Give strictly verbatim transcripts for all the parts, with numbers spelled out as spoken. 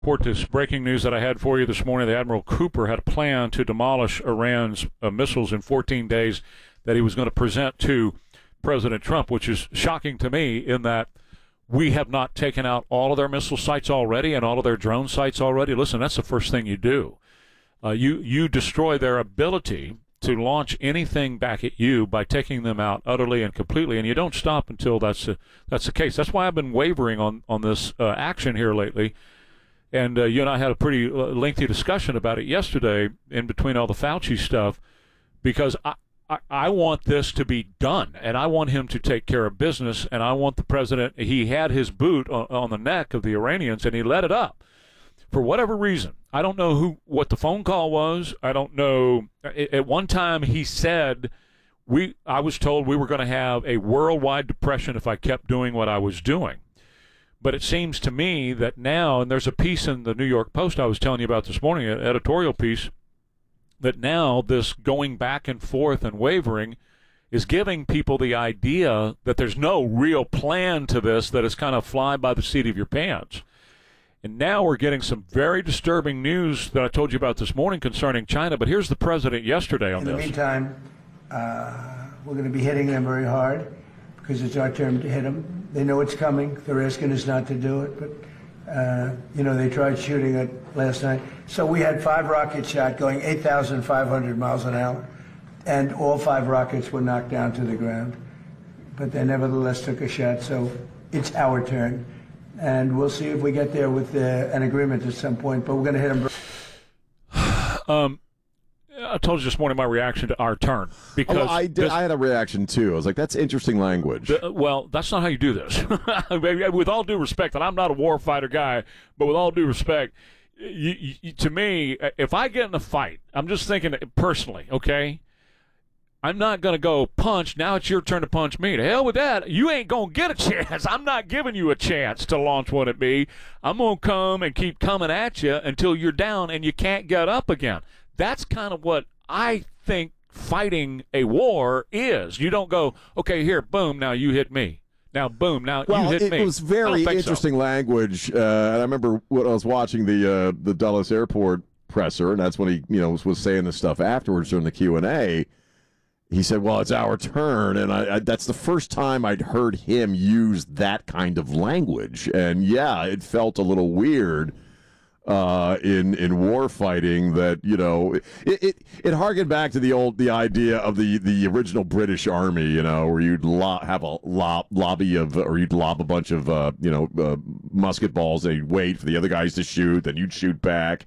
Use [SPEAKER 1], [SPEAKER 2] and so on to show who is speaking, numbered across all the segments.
[SPEAKER 1] Report this breaking news that I had for you this morning. The Admiral Cooper had a plan to demolish Iran's uh, missiles in fourteen days that he was going to present to President Trump, which is shocking to me in that we have not taken out all of their missile sites already and all of their drone sites already. Listen, that's the first thing you do. Uh, you, you destroy their ability to launch anything back at you by taking them out utterly and completely, and you don't stop until that's, a, that's the case. That's why I've been wavering on, on this uh, action here lately. And uh, you and I had a pretty lengthy discussion about it yesterday in between all the Fauci stuff, because I, I, I want this to be done, and I want him to take care of business, and I want the president, he had his boot on, on the neck of the Iranians, and he let it up for whatever reason. I don't know who what the phone call was. I don't know. At one time he said, we. I was told we were going to have a worldwide depression if I kept doing what I was doing. But it seems to me that now, and there's a piece in the New York Post I was telling you about this morning, an editorial piece, that now this going back and forth and wavering is giving people the idea that there's no real plan to this, that it's kind of fly by the seat of your pants. And now we're getting some very disturbing news that I told you about this morning concerning China. But here's the president yesterday on this.
[SPEAKER 2] In the meantime, uh, we're going to be hitting them very hard because it's our turn to hit them. They know it's coming. They're asking us not to do it, but, uh, you know, they tried shooting it last night. So we had five rockets shot going eight thousand five hundred miles an hour, and all five rockets were knocked down to the ground. But they nevertheless took a shot, so it's our turn. And we'll see if we get there with uh, an agreement at some point, but we're going to hit them.
[SPEAKER 1] um, I told you this morning my reaction to our turn. Because
[SPEAKER 3] oh, I, did,
[SPEAKER 1] this,
[SPEAKER 3] I had a reaction, too. I was like, that's interesting language.
[SPEAKER 1] The, well, that's not how you do this. With all due respect, and I'm not a warfighter guy, but with all due respect, you, you, to me, if I get in a fight, I'm just thinking personally, okay? I'm not going to go punch. Now it's your turn to punch me. To hell with that. You ain't going to get a chance. I'm not giving you a chance to launch one at me. I'm going to come and keep coming at you until you're down and you can't get up again. That's kind of what I think fighting a war is. You don't go, okay, here, boom, now you hit me. Now, boom, now
[SPEAKER 3] well,
[SPEAKER 1] you hit
[SPEAKER 3] it
[SPEAKER 1] me.
[SPEAKER 3] It was very interesting
[SPEAKER 1] so.
[SPEAKER 3] language. Uh, and I remember when I was watching the uh, the Dulles Airport presser, and that's when he you know was, was saying this stuff afterwards during the Q and A. He said, well, it's our turn, and I, I, that's the first time I'd heard him use that kind of language. And, yeah, it felt a little weird uh, in in war fighting that, you know, it, it it harkened back to the old the idea of the, the original British Army, you know, where you'd lo- have a lo- lobby of, or you'd lob a bunch of, uh, you know, uh, musket balls, and you'd wait for the other guys to shoot, then you'd shoot back.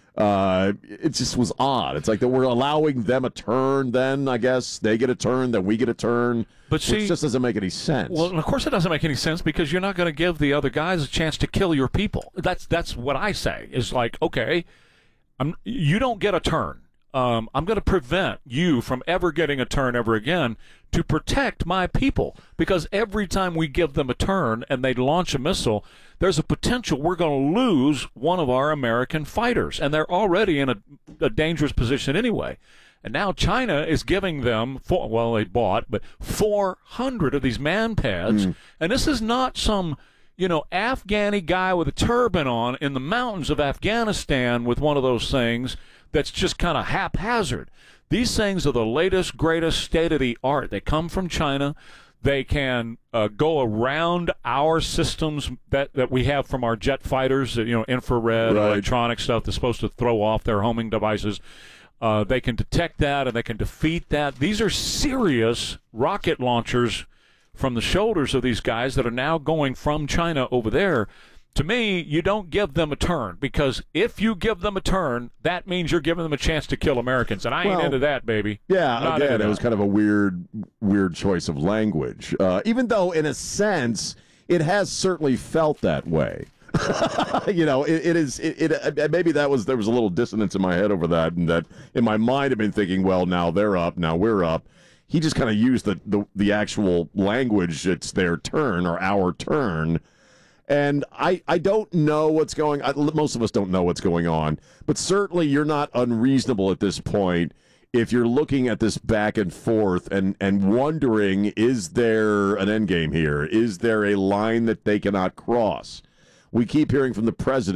[SPEAKER 3] Uh, it just was odd. It's like that we're allowing them a turn. Then I guess they get a turn, then we get a turn.
[SPEAKER 1] But see,
[SPEAKER 3] which just doesn't make any sense.
[SPEAKER 1] Well, of course it doesn't make any sense because you're not going to give the other guys a chance to kill your people. That's that's what I say. Is like, okay, I'm you don't get a turn. Um, I'm going to prevent you from ever getting a turn ever again to protect my people, because every time we give them a turn and they launch a missile, there's a potential we're going to lose one of our American fighters, and they're already in a, a dangerous position anyway. And now China is giving them, four, well, they bought, but four hundred of these man-pads, mm. and this is not some, you know, Afghani guy with a turban on in the mountains of Afghanistan with one of those things that's just kind of haphazard. These things are the latest, greatest, state-of-the-art. They come from China. They can uh, go around our systems that, that we have from our jet fighters, you know, infrared,
[SPEAKER 3] right.
[SPEAKER 1] electronic stuff that's supposed to throw off their homing devices. Uh, they can detect that, and they can defeat that. These are serious rocket launchers from the shoulders of these guys that are now going from China over there. To me, you don't give them a turn, because if you give them a turn, that means you're giving them a chance to kill Americans, and I ain't
[SPEAKER 3] well,
[SPEAKER 1] into that, baby.
[SPEAKER 3] Yeah, again, it was kind of a weird, weird choice of language, uh, even though, in a sense, it has certainly felt that way. you know, it, it is. It, it maybe that was there was a little dissonance in my head over that, and that in my mind I've been thinking, well, now they're up, now we're up. He just kind of used the, the the actual language. It's their turn or our turn. And I, I don't know what's going on. Most of us don't know what's going on. But certainly you're not unreasonable at this point if you're looking at this back and forth and, and wondering, is there an end game here? Is there a line that they cannot cross? We keep hearing from the president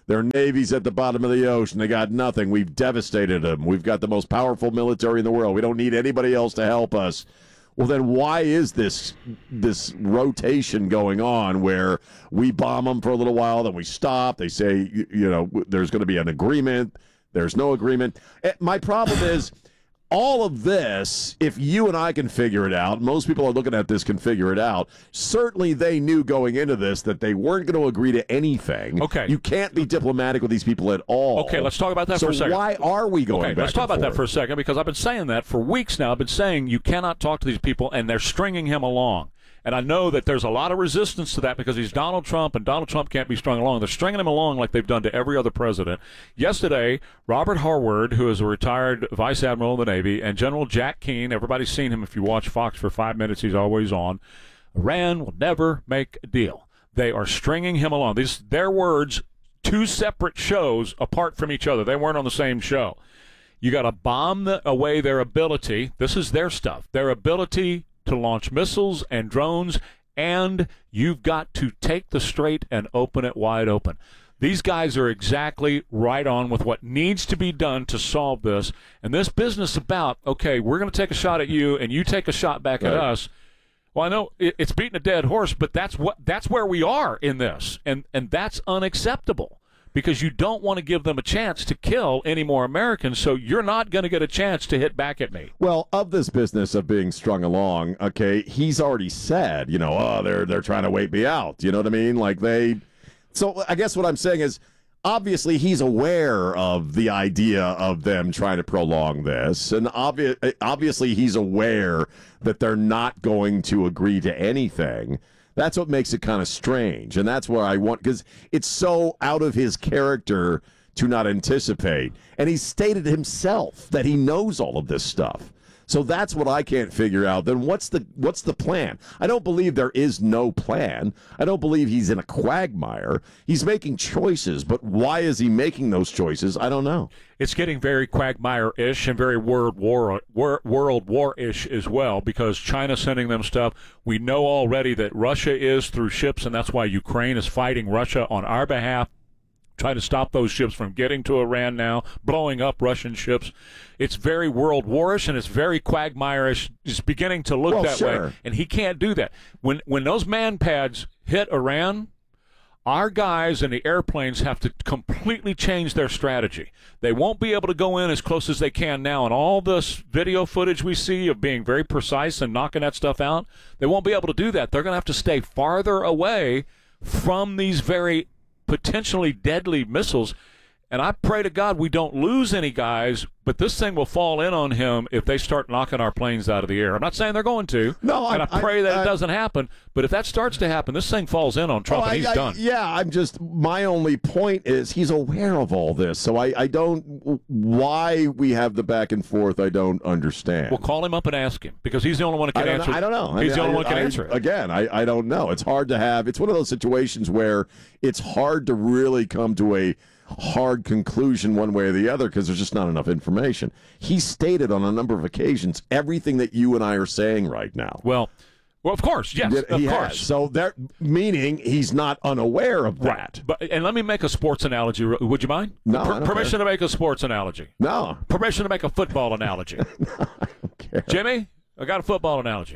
[SPEAKER 3] Their navy's at the bottom of the ocean. They got nothing. We've devastated them. We've got the most powerful military in the world. We don't need anybody else to help us. Well, then why is this this rotation going on where we bomb them for a little while, then we stop? They say, you, you know, there's going to be an agreement. There's no agreement. My problem is all of this, if you and I can figure it out, most people are looking at this can figure it out. Certainly they knew going into this that they weren't going to agree to anything.
[SPEAKER 1] Okay.
[SPEAKER 3] You can't be diplomatic with these people at all.
[SPEAKER 1] Okay, let's talk about that
[SPEAKER 3] so
[SPEAKER 1] for a second.
[SPEAKER 3] So why are we going
[SPEAKER 1] okay,
[SPEAKER 3] back
[SPEAKER 1] let's talk about
[SPEAKER 3] forth?
[SPEAKER 1] that for a second, because I've been saying that for weeks now. I've been saying you cannot talk to these people, and they're stringing him along. And I know that there's a lot of resistance to that because he's Donald Trump, and Donald Trump can't be strung along. They're stringing him along like they've done to every other president. Yesterday, Robert Harward, who is a retired vice admiral of the Navy, and General Jack Keane, everybody's seen him if you watch Fox for five minutes, he's always on. Iran will never make a deal. They are stringing him along. These their words, two separate shows apart from each other. They weren't on the same show. You got to bomb the, away their ability. This is their stuff. Their ability to launch missiles and drones, and you've got to take the strait and open it wide open. These guys are exactly right on with what needs to be done to solve this. And this business about, okay, we're going to take a shot at you, and you take a shot back
[SPEAKER 3] right.
[SPEAKER 1] at us. Well, I know it, it's beating a dead horse, but that's what that's where we are in this, and and that's unacceptable. Because you don't want to give them a chance to kill any more Americans, so you're not going to get a chance to hit back at me.
[SPEAKER 3] Well, of this business of being strung along, okay, he's already said, you know, oh, they're they're trying to wait me out. You know what I mean? Like they. So I guess what I'm saying is, obviously he's aware of the idea of them trying to prolong this, and obvi- obviously he's aware that they're not going to agree to anything. That's what makes it kind of strange, and that's where I want, because it's so out of his character to not anticipate. And he stated himself that he knows all of this stuff. So that's what I can't figure out. Then what's the what's the plan? I don't believe there is no plan. I don't believe he's in a quagmire. He's making choices, but why is he making those choices? I don't know.
[SPEAKER 1] It's getting very quagmire-ish and very world war, war, world war-ish as well, because China's sending them stuff. We know already that Russia is through ships, and that's why Ukraine is fighting Russia on our behalf, trying to stop those ships from getting to Iran now, blowing up Russian ships. It's very world war-ish, and it's very quagmire-ish. It's beginning to look
[SPEAKER 3] well,
[SPEAKER 1] that
[SPEAKER 3] sure.
[SPEAKER 1] way, and he can't do that. When when those man pads hit Iran, our guys in the airplanes have to completely change their strategy. They won't be able to go in as close as they can now, and all this video footage we see of being very precise and knocking that stuff out, they won't be able to do that. They're going to have to stay farther away from these very potentially deadly missiles. And I pray to God we don't lose any guys, but this thing will fall in on him if they start knocking our planes out of the air. I'm not saying they're going to,
[SPEAKER 3] no,
[SPEAKER 1] and I,
[SPEAKER 3] I
[SPEAKER 1] pray that
[SPEAKER 3] I,
[SPEAKER 1] it doesn't happen, but if that starts to happen, this thing falls in on Trump,
[SPEAKER 3] oh,
[SPEAKER 1] and he's
[SPEAKER 3] I, I,
[SPEAKER 1] done.
[SPEAKER 3] Yeah, I'm just, my only point is he's aware of all this, so I, I don't, why we have the back and forth, I don't understand.
[SPEAKER 1] Well, call him up and ask him, because he's the only one that can
[SPEAKER 3] I
[SPEAKER 1] answer
[SPEAKER 3] know,
[SPEAKER 1] it.
[SPEAKER 3] I don't know.
[SPEAKER 1] He's
[SPEAKER 3] I
[SPEAKER 1] the
[SPEAKER 3] mean,
[SPEAKER 1] only
[SPEAKER 3] I,
[SPEAKER 1] one that can
[SPEAKER 3] I,
[SPEAKER 1] answer it.
[SPEAKER 3] Again, I, I don't know. It's hard to have, it's one of those situations where it's hard to really come to a hard conclusion one way or the other because there's just not enough information. He stated on a number of occasions everything that you and I are saying right now.
[SPEAKER 1] Well, well, of course, yes,
[SPEAKER 3] Did,
[SPEAKER 1] of
[SPEAKER 3] he
[SPEAKER 1] course.
[SPEAKER 3] Has. So that meaning he's not unaware of that.
[SPEAKER 1] Right. But and let me make a sports analogy. Would you mind?
[SPEAKER 3] No,
[SPEAKER 1] Per-
[SPEAKER 3] I don't
[SPEAKER 1] permission
[SPEAKER 3] care.
[SPEAKER 1] to make a sports analogy.
[SPEAKER 3] No.
[SPEAKER 1] Permission to make a football analogy.
[SPEAKER 3] No, I don't care.
[SPEAKER 1] Jimmy, I got a football analogy.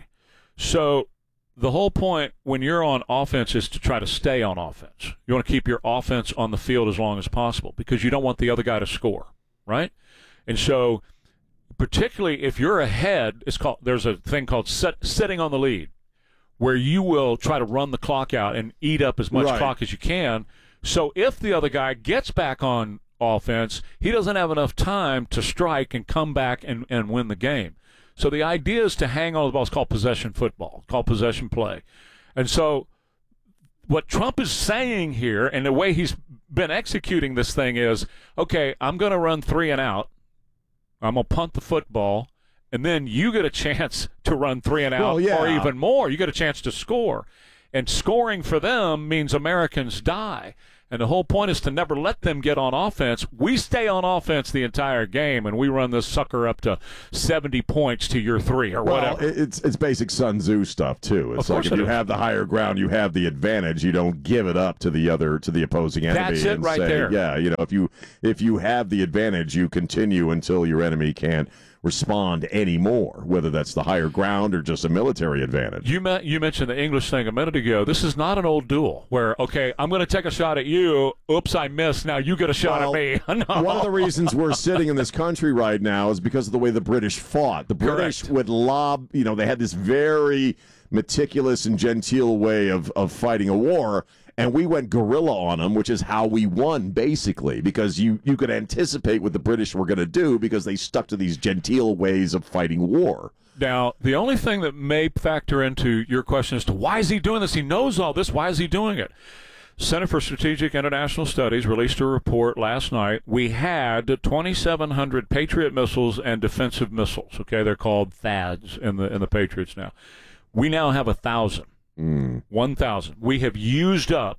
[SPEAKER 1] So the whole point when you're on offense is to try to stay on offense. You want to keep your offense on the field as long as possible because you don't want the other guy to score, right? And so particularly if you're ahead, it's called there's a thing called set, sitting on the lead, where you will try to run the clock out and eat up as much
[SPEAKER 3] Right.
[SPEAKER 1] clock as you can. So if the other guy gets back on offense, he doesn't have enough time to strike and come back and, and win the game. So the idea is to hang on to the ball. It's called possession football. It's called possession play. And so what Trump is saying here and the way he's been executing this thing is, okay, I'm going to run three and out. I'm going to punt the football. And then you get a chance to run three and out
[SPEAKER 3] Well, yeah.
[SPEAKER 1] or even more. You get a chance to score. And scoring for them means Americans die. And the whole point is to never let them get on offense. We stay on offense the entire game, and we run this sucker up to seventy points to your three or
[SPEAKER 3] well,
[SPEAKER 1] whatever.
[SPEAKER 3] It's it's basic Sun Tzu stuff too. It's
[SPEAKER 1] of
[SPEAKER 3] like if
[SPEAKER 1] it
[SPEAKER 3] you
[SPEAKER 1] is.
[SPEAKER 3] have the higher ground, you have the advantage. You don't give it up to the other to the opposing enemy.
[SPEAKER 1] That's it
[SPEAKER 3] and
[SPEAKER 1] right
[SPEAKER 3] say,
[SPEAKER 1] there.
[SPEAKER 3] Yeah, you know, if you if you have the advantage, you continue until your enemy can't respond anymore, whether that's the higher ground or just a military advantage.
[SPEAKER 1] You met, you mentioned the English thing a minute ago. This is not an old duel where, okay, I'm going to take a shot at you. Oops, I missed. Now you get a shot
[SPEAKER 3] Well,
[SPEAKER 1] at me. No.
[SPEAKER 3] One of the reasons we're sitting in this country right now is because of the way the British fought. The British
[SPEAKER 1] Correct.
[SPEAKER 3] would lob, you know, they had this very meticulous and genteel way of, of fighting a war, and we went guerrilla on them, which is how we won, basically, because you, you could anticipate what the British were going to do because they stuck to these genteel ways of fighting war.
[SPEAKER 1] Now, the only thing that may factor into your question as to why is he doing this? He knows all this. Why is he doing it? Center for Strategic International Studies released a report last night. We had twenty-seven hundred Patriot missiles and defensive missiles. Okay, they're called T H A D S in the in the Patriots now. We now have a thousand.
[SPEAKER 3] Mm.
[SPEAKER 1] one thousand. We have used up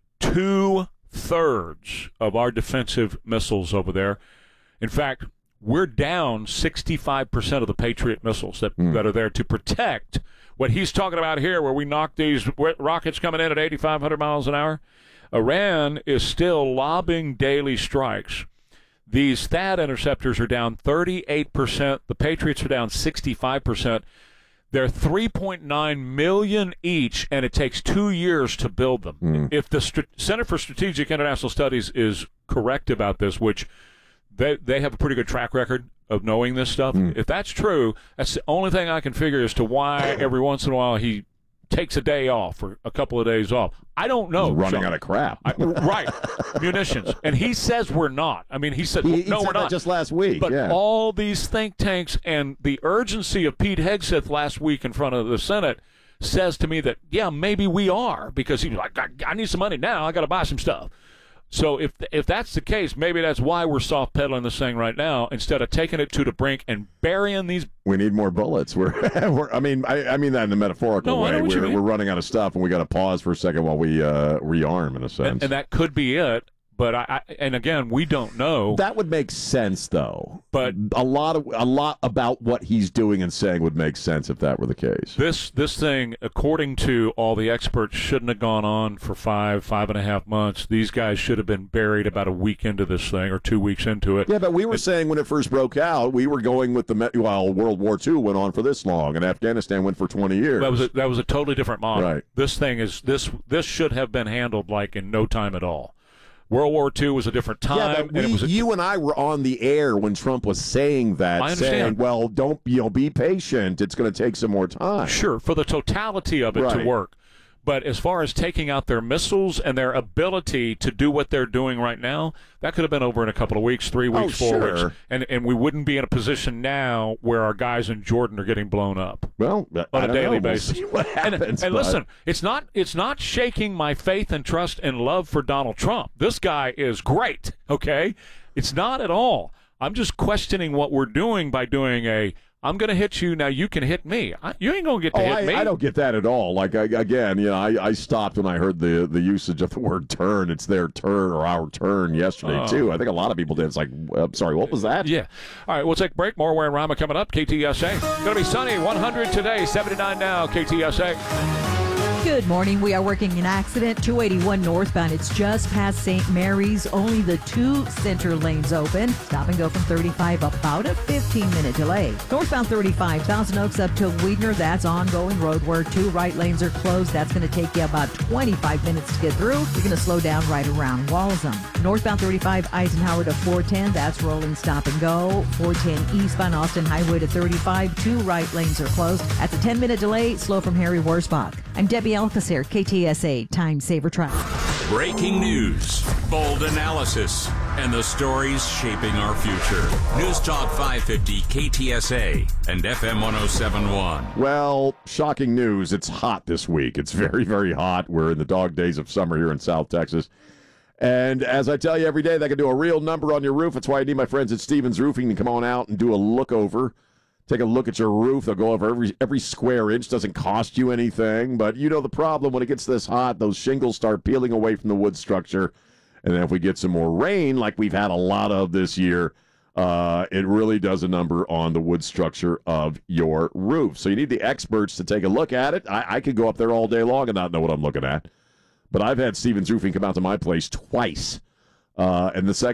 [SPEAKER 1] two-thirds of our defensive missiles over there. In fact, we're down sixty-five percent of the Patriot missiles that,
[SPEAKER 3] Mm.
[SPEAKER 1] that are there to protect what he's talking about here, where we knock these rockets coming in at eighty-five hundred miles an hour. Iran is still lobbing daily strikes. These T H A D interceptors are down thirty-eight percent. The Patriots are down sixty-five percent. They're three point nine million dollars each, and it takes two years to build them.
[SPEAKER 3] Mm.
[SPEAKER 1] If the St- Center for Strategic International Studies is correct about this, which they they have a pretty good track record of knowing this stuff,
[SPEAKER 3] Mm.
[SPEAKER 1] if that's true, that's the only thing I can figure as to why every once in a while he takes a day off or a couple of days off. I don't know.
[SPEAKER 3] He's running
[SPEAKER 1] Sean.
[SPEAKER 3] out of crap.
[SPEAKER 1] I, right. Munitions. And he says we're not. I mean, he said,
[SPEAKER 3] He, he
[SPEAKER 1] no,
[SPEAKER 3] said
[SPEAKER 1] we're
[SPEAKER 3] that
[SPEAKER 1] not.
[SPEAKER 3] just last week.
[SPEAKER 1] But
[SPEAKER 3] yeah.
[SPEAKER 1] all these think tanks and the urgency of Pete Hegseth last week in front of the Senate says to me that, yeah, maybe we are, because he's like, I, I need some money now. I got to buy some stuff. So if if that's the case, maybe that's why we're soft pedaling this thing right now instead of taking it to the brink and burying these.
[SPEAKER 3] We need more bullets. We're, we're I mean, I, I mean that in a metaphorical
[SPEAKER 1] No, I
[SPEAKER 3] way.
[SPEAKER 1] know what you
[SPEAKER 3] We're,
[SPEAKER 1] mean.
[SPEAKER 3] we're running out of stuff, and we got to pause for a second while we uh, rearm, in a sense.
[SPEAKER 1] And, and that could be it. But I, I and again, we don't know.
[SPEAKER 3] That would make sense, though.
[SPEAKER 1] But
[SPEAKER 3] a lot of a lot about what he's doing and saying would make sense if that were the case.
[SPEAKER 1] This this thing, according to all the experts, shouldn't have gone on for five, five and a half months. These guys should have been buried about a week into this thing or two weeks into it.
[SPEAKER 3] Yeah, but we were saying when it first broke out, we were going with the me- well, World War Two went on for this long, and Afghanistan went for twenty years.
[SPEAKER 1] That was a, that was a totally different model.
[SPEAKER 3] Right.
[SPEAKER 1] This thing is this this should have been handled like in no time at all. World War Two was a different time.
[SPEAKER 3] Yeah, but we,
[SPEAKER 1] and it was a,
[SPEAKER 3] you and I were on the air when Trump was saying that,
[SPEAKER 1] I understand.
[SPEAKER 3] saying, "Well, don't you know, be patient. It's going to take some more time."
[SPEAKER 1] Sure, for the totality of it
[SPEAKER 3] Right.
[SPEAKER 1] to work. But as far as taking out their missiles and their ability to do what they're doing right now, that could have been over in a couple of weeks, three weeks,
[SPEAKER 3] Oh,
[SPEAKER 1] four
[SPEAKER 3] sure.
[SPEAKER 1] weeks. And and we wouldn't be in a position now where our guys in Jordan are getting blown up
[SPEAKER 3] Well,
[SPEAKER 1] on
[SPEAKER 3] I
[SPEAKER 1] a
[SPEAKER 3] don't
[SPEAKER 1] daily
[SPEAKER 3] know. We'll
[SPEAKER 1] basis.
[SPEAKER 3] see what
[SPEAKER 1] And,
[SPEAKER 3] happens,
[SPEAKER 1] and
[SPEAKER 3] but-
[SPEAKER 1] listen, it's not it's not shaking my faith and trust and love for Donald Trump. This guy is great, okay? It's not at all. I'm just questioning what we're doing by doing a I'm going to hit you, now you can hit me. I, you ain't going to get to
[SPEAKER 3] Oh,
[SPEAKER 1] hit
[SPEAKER 3] I,
[SPEAKER 1] me.
[SPEAKER 3] I don't get that at all. Like I, again, you know, I, I stopped when I heard the the usage of the word "turn." It's their turn or our turn yesterday
[SPEAKER 1] Oh.
[SPEAKER 3] too. I think a lot of people did. It's like, I'm sorry, what was that?
[SPEAKER 1] Yeah. All right, we'll take a break. More Ware and Rama coming up. K T S A. Going to be sunny, one hundred today, seventy-nine now. K T S A.
[SPEAKER 4] Good morning. We are working an accident, two eighty-one northbound. It's just past Saint Mary's. Only the two center lanes open. Stop and go from thirty-five, about a fifteen-minute delay. Northbound thirty-five, Thousand Oaks up to Weidner. That's ongoing road where two right lanes are closed. That's going to take you about twenty-five minutes to get through. You're going to slow down right around Walsham. Northbound thirty-five, Eisenhower to four ten. That's rolling stop and go. four ten eastbound Austin Highway to thirty-five. Two right lanes are closed. That's a ten-minute delay. Slow from Harry Worsbach. I'm Debbie Alcacer, K T S A Time Saver Traffic.
[SPEAKER 5] Breaking news, bold analysis, and the stories shaping our future. News Talk five fifty K T S A and F M one oh seven point one.
[SPEAKER 3] Well, shocking news. It's hot this week. It's very, very hot. We're in the dog days of summer here in South Texas. And as I tell you every day, they can do a real number on your roof. That's why I need my friends at Stevens Roofing to come on out and do a look over. Take a look at your roof. They'll go over every every square inch. Doesn't cost you anything. But you know the problem when it gets this hot, those shingles start peeling away from the wood structure. And then if we get some more rain, like we've had a lot of this year, uh, it really does a number on the wood structure of your roof. So you need the experts to take a look at it. I, I could go up there all day long and not know what I'm looking at. But I've had Stevens Roofing come out to my place twice. Uh, and the second